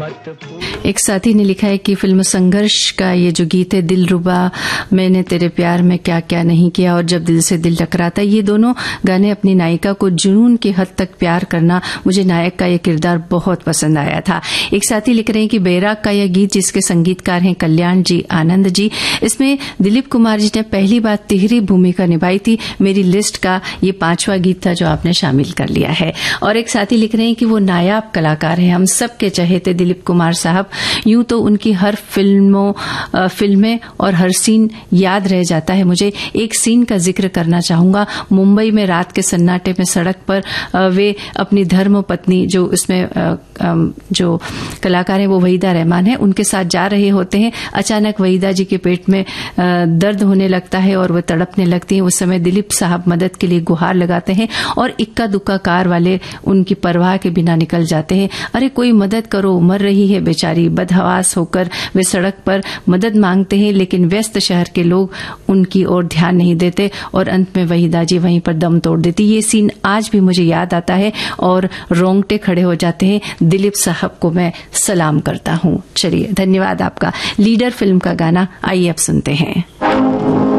एक साथी ने लिखा है कि फिल्म संघर्ष का ये जो गीत है, दिलरुबा मैंने तेरे प्यार में क्या क्या नहीं किया और जब दिल से दिल टकराता, ये दोनों गाने अपनी नायिका को जुनून की हद तक प्यार करना, मुझे नायक का ये किरदार बहुत पसंद आया था। एक साथी लिख रहे हैं कि बैराग का यह गीत जिसके संगीतकार हैं कल्याण जी, आनंद जी, इसमें दिलीप कुमार जी ने पहली बार तिहरी भूमिका निभाई थी। मेरी लिस्ट का ये 5वां गीत था जो आपने शामिल कर लिया है। और एक साथी लिख रहे हैं कि वो नायाब कलाकार हैं, हम सबके चहेते दिलीप कुमार साहब, यूं तो उनकी हर फिल्में और हर सीन याद रह जाता है। मुझे एक सीन का जिक्र करना चाहूंगा। मुंबई में रात के सन्नाटे में सड़क पर वे अपनी धर्म पत्नी, जो इसमें जो कलाकार है वो वहीदा रहमान है, उनके साथ जा रहे होते हैं। अचानक वहीदा जी के पेट में दर्द होने लगता है और वो तड़पने लगती हैं। उस समय दिलीप साहब मदद के लिए गुहार लगाते हैं और इक्का दुक्का कार वाले उनकी परवाह के बिना निकल जाते हैं। अरे कोई मदद करो, मर रही है बेचारी। बदहवास होकर वे सड़क पर मदद मांगते हैं, लेकिन व्यस्त शहर के लोग उनकी ओर ध्यान नहीं देते और अंत में वहीदा जी वहीं पर दम तोड़ देती। ये सीन आज भी मुझे याद आता है और रोंगटे खड़े हो जाते हैं। दिलीप साहब को मैं सलाम करता हूं। चलिए, धन्यवाद आपका। लीडर फिल्म का गाना आइए अब सुनते हैं।